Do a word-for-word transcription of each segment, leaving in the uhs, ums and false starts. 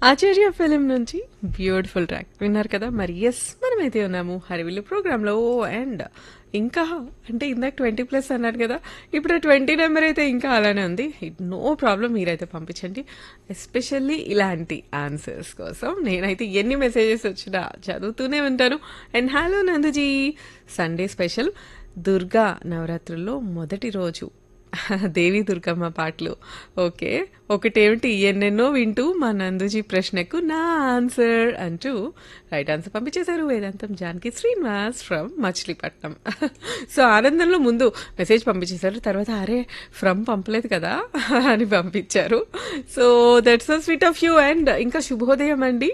ఆచార్య film నుంచి beautiful track విన్నారు కదా. మరి ఎస్ మనమైతే ఉన్నాము హరివిల్లు ప్రోగ్రాంలో. అండ్ ఇంకా అంటే ఇందాక ట్వంటీ ప్లస్ అన్నారు కదా, ఇప్పుడు ట్వంటీ నెంబర్ అయితే ఇంకా అలానే ఉంది. నో ప్రాబ్లం, మీరైతే పంపించండి. ఎస్పెషల్లీ ఇలాంటి ఆన్సర్స్ కోసం నేనైతే ఎన్ని మెసేజెస్ వచ్చినా చదువుతూనే ఉంటాను. And hello Nanduji, Sunday special Durga నవరాత్రుల్లో మొదటి రోజు దేవి దుర్గమ్మ పాటలు. ఓకే, ఒకటేమిటి ఎన్నెన్నో వింటూ మా నందుజీ ప్రశ్నకు నా ఆన్సర్ అంటూ రైట్ ఆన్సర్ పంపించేశారు వేదాంతం జానకి శ్రీనివాస్ ఫ్రమ్ మచిలీపట్నం. సో ఆనందంలో ముందు మెసేజ్ పంపించేశారు, తర్వాత అరే ఫ్రమ్ పంపలేదు కదా అని పంపించారు. So that's so sweet of you. And ఇంకా శుభోదయం అండి.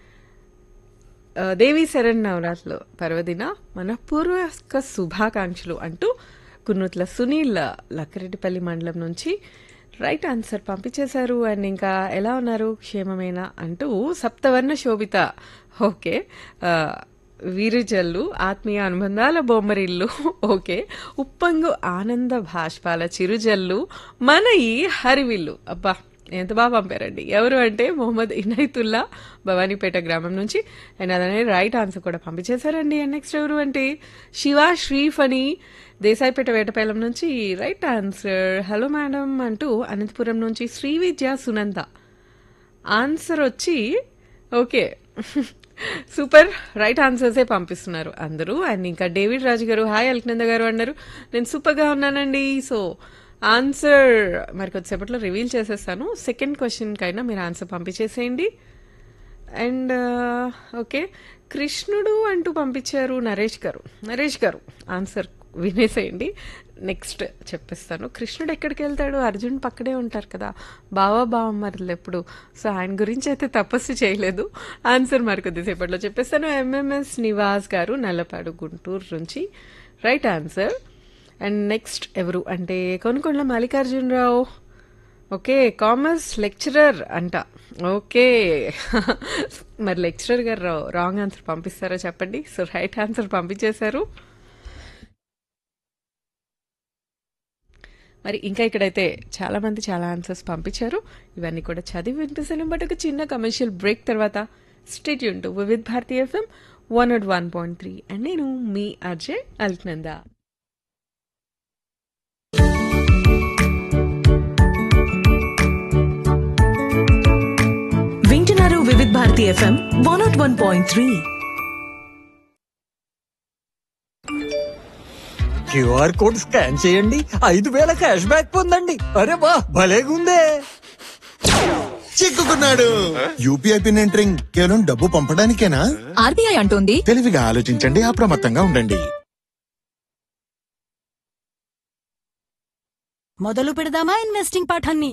దేవి శరణ్ నవరాత్రులు పర్వదిన మనపూర్వక శుభాకాంక్షలు అంటూ కున్నూట్ల సునీల్ లక్కరెడ్డిపల్లి మండలం నుంచి రైట్ ఆన్సర్ పంపించేశారు. అండ్ ఇంకా ఎలా ఉన్నారు క్షేమమేనా అంటూ సప్తవర్ణ శోభిత. ఓకే, వీరుజల్లు ఆత్మీయ అనుబంధాల బొమ్మరిల్లు. ఓకే, ఉప్పంగు ఆనంద భాష్పాల చిరుజల్లు మన ఈ హరివిల్లు. అబ్బా ఎంత బాగా పంపారండి. ఎవరు అంటే మొహమ్మద్ ఇనైతుల్లా భవానీపేట గ్రామం నుంచి. అండ్ అలానే రైట్ ఆన్సర్ కూడా పంపించేశారండి. అండ్ నెక్స్ట్ ఎవరు అంటే శివ శ్రీఫ్ అని దేశాయిపేట వేటపాలెం నుంచి రైట్ ఆన్సర్. హలో మేడం అంటూ అనంతపురం నుంచి శ్రీ విద్య సునంద ఆన్సర్ వచ్చి ఓకే సూపర్ రైట్ ఆన్సర్సే పంపిస్తున్నారు అందరూ. అండ్ ఇంకా డేవిడ్ రాజు గారు హాయ్ అల్కనంద గారు అన్నారు, నేను సూపర్గా ఉన్నానండి. సో ఆన్సర్ మరి కొద్దిసేపట్లో రివీల్ చేసేస్తాను. సెకండ్ క్వశ్చన్కైనా మీరు ఆన్సర్ పంపించేసేయండి. అండ్ ఓకే కృష్ణుడు అంటూ పంపించారు నరేష్ గారు. నరేష్ గారు ఆన్సర్ వినేసేయండి, నెక్స్ట్ చెప్పేస్తాను. కృష్ణుడు ఎక్కడికి వెళ్తాడు, అర్జున్ పక్కనే ఉంటారు కదా, బావా బావమ్మర్లు ఎప్పుడు. సో ఆయన గురించి అయితే తపస్సు చేయలేదు. ఆన్సర్ మరి కొద్దిసేపట్లో చెప్పేస్తాను. ఎంఎంఎస్ నివాస్ గారు నల్లపాడు గుంటూరు నుంచి రైట్ ఆన్సర్. అండ్ నెక్స్ట్ ఎవరు అంటే Konukonda Mallikarjunarao. Okay commerce lecturer అంట. ఓకే మరి లెక్చరర్ గారు రాంగ్ ఆన్సర్ పంపిస్తారో చెప్పండి. సో రైట్ ఆన్సర్ పంపించేశారు. మరి ఇంకా ఇక్కడైతే చాలా మంది చాలా ఆన్సర్స్ పంపించారు. ఇవన్నీ కూడా చదివి వినిపిస్తాను. బట్ ఒక చిన్న కమర్షియల్ బ్రేక్ తర్వాత stay tune to Vividh Bharati FM one not one point three. And నేను మీ అజయ్ అల్కనంద. వింటున్నారు Vividh Bharati FM one not one point three. QR code scan చేయండి, ఐదు వేల క్యాష్ బ్యాక్ పొందండి. అరే వా భలేగుందే. చిక్కుకున్నాడు. యూపీఐ పిన్ ఎంటరింగ్ కేవలం డబ్బు పంపడానికేనా? ఆర్బీఐ అంటోంది తెలివిగా ఆలోచించండి, అప్రమత్తంగా ఉండండి. మొదలు పెడదామా ఇన్వెస్టింగ్ పాఠాన్ని?